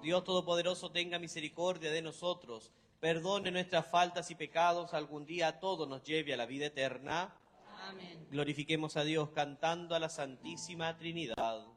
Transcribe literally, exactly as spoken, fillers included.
Dios Todopoderoso tenga misericordia de nosotros, perdone nuestras faltas y pecados, algún día a todos nos lleve a la vida eterna. Amén. Glorifiquemos a Dios cantando a la Santísima Trinidad.